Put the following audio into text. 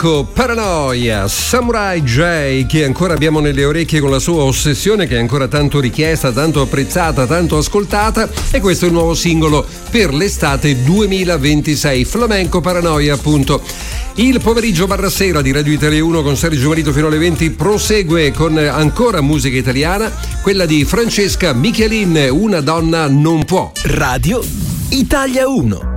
Flamenco Paranoia, Samurai J, che ancora abbiamo nelle orecchie con la sua ossessione, che è ancora tanto richiesta, tanto apprezzata, tanto ascoltata, e questo è il nuovo singolo per l'estate 2026, Flamenco Paranoia appunto. Il pomeriggio barra sera di Radio Italia 1 con Sergio Marito fino alle 20 prosegue con ancora musica italiana, quella di Francesca Michelin, Una donna non può. Radio Italia 1.